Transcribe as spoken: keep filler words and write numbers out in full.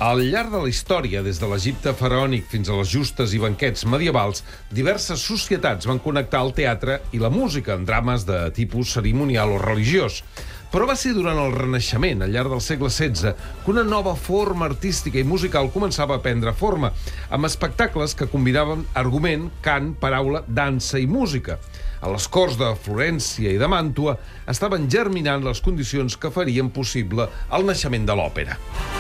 Al llarg de la història, des de l'Egipte faraònic fins a les justes i banquets medievals, diverses societats van connectar el teatre i la música en drames de tipus cerimonial o religiós. Però va ser durant el Renaixement, al llarg del segle setze, que una nova forma artística i musical començava a prendre forma, amb espectacles que combinaven argument, cant, paraula, dansa i música. A les corts de Florència i de Màntua estaven germinant les condicions que farien possible el naixement de l'òpera.